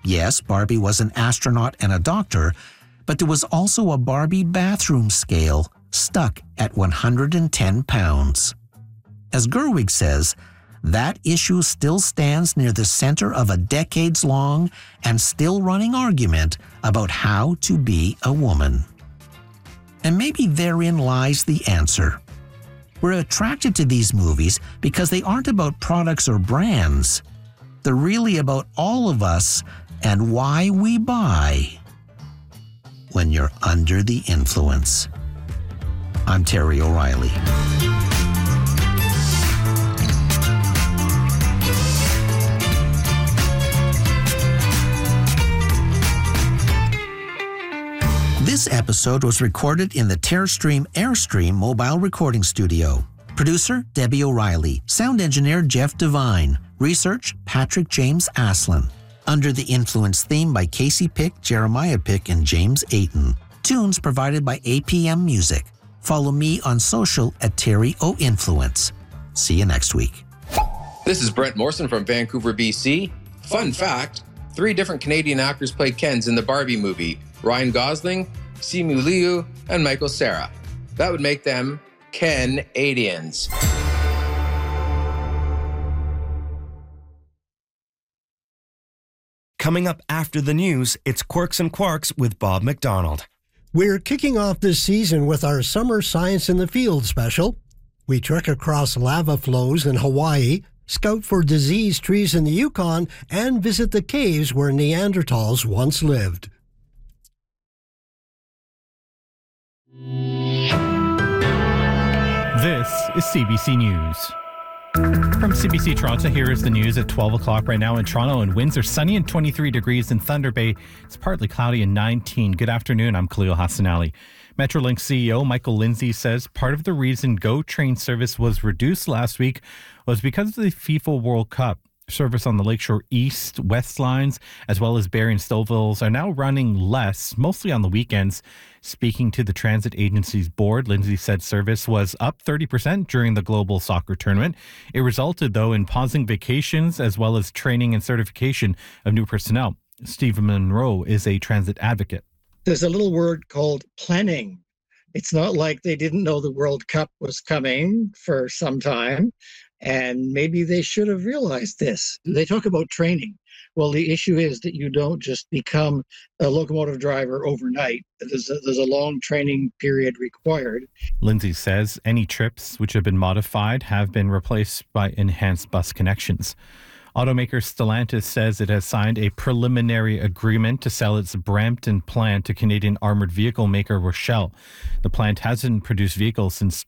Yes, Barbie was an astronaut and a doctor, but there was also a Barbie bathroom scale stuck at 110 pounds. As Gerwig says, that issue still stands near the center of a decades-long and still running argument about how to be a woman. And maybe therein lies the answer. We're attracted to these movies because they aren't about products or brands. They're really about all of us and why we buy when you're under the influence. I'm Terry O'Reilly. This episode was recorded in the Terrestream Airstream mobile recording studio. Producer, Debbie O'Reilly. Sound engineer, Jeff Devine. Research, Patrick James Aslin. Under the Influence theme by Casey Pick, Jeremiah Pick, and James Ayton. Tunes provided by APM Music. Follow me on social at Terry O Influence. See you next week. This is Brent Morrison from Vancouver, BC. Fun fact, 3 different Canadian actors played Kens in the Barbie movie. Ryan Gosling, Simu Liu, and Michael Cera. That would make them Ken-Adians. Coming up after the news, it's Quirks and Quarks with Bob McDonald. We're kicking off this season with our Summer Science in the Field special. We trek across lava flows in Hawaii, scout for diseased trees in the Yukon, and visit the caves where Neanderthals once lived. This is CBC News. From CBC Toronto, here is the news at 12 o'clock right now in Toronto, and winds are sunny and 23 degrees in Thunder Bay. It's partly cloudy and 19. Good afternoon, I'm Khalil Hassanali. Metrolink CEO Michael Lindsay says part of the reason GO train service was reduced last week was because of the FIFA World Cup. Service on the Lakeshore East-West lines, as well as Barrie and Stouffville's, are now running less, mostly on the weekends. Speaking to the Transit Agency's board, Lindsay said service was up 30% during the global soccer tournament. It resulted, though, in pausing vacations as well as training and certification of new personnel. Stephen Monroe is a transit advocate. There's a little word called planning. It's not like they didn't know the World Cup was coming for some time. And maybe they should have realized this. They talk about training. Well, the issue is that you don't just become a locomotive driver overnight. There's a long training period required. Lindsay says any trips which have been modified have been replaced by enhanced bus connections. Automaker Stellantis says it has signed a preliminary agreement to sell its Brampton plant to Canadian armoured vehicle maker Rochelle. The plant hasn't produced vehicles since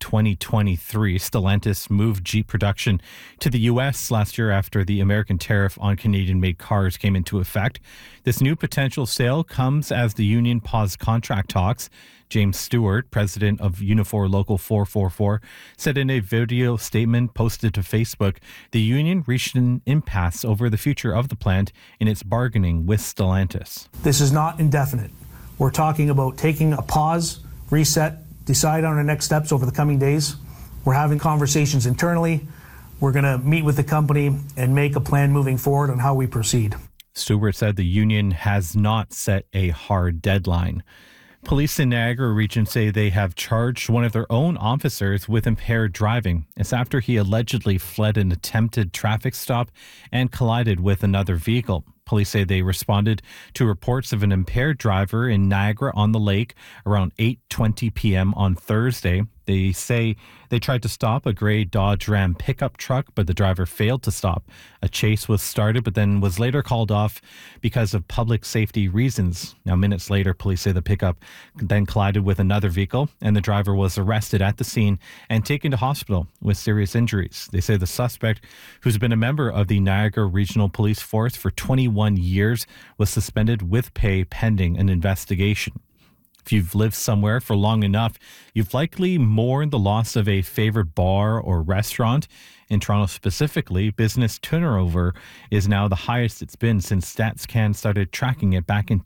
2023. Stellantis moved Jeep production to the U.S. last year after the American tariff on Canadian-made cars came into effect. This new potential sale comes as the union paused contract talks. James Stewart, president of Unifor Local 444, said in a video statement posted to Facebook, the union reached an impasse over the future of the plant in its bargaining with Stellantis. This is not indefinite. We're talking about taking a pause, reset, decide on our next steps over the coming days. We're having conversations internally. We're going to meet with the company and make a plan moving forward on how we proceed. Stewart said the union has not set a hard deadline. Police in Niagara Region say they have charged one of their own officers with impaired driving. It's after he allegedly fled an attempted traffic stop and collided with another vehicle. Police say they responded to reports of an impaired driver in Niagara-on-the-Lake around 8:20 p.m. on Thursday. They say they tried to stop a gray Dodge Ram pickup truck, but the driver failed to stop. A chase was started, but then was later called off because of public safety reasons. Now, minutes later, police say the pickup then collided with another vehicle, and the driver was arrested at the scene and taken to hospital with serious injuries. They say the suspect, who's been a member of the Niagara Regional Police Force for 21 years, was suspended with pay pending an investigation. If you've lived somewhere for long enough, you've likely mourned the loss of a favorite bar or restaurant. In Toronto specifically, business turnover is now the highest it's been since StatsCan started tracking it back in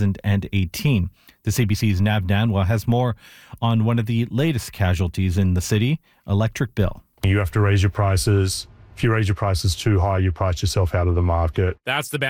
2018. The CBC's Nav Nanwa has more on one of the latest casualties in the city, electric bill. You have to raise your prices. If you raise your prices too high, you price yourself out of the market. That's the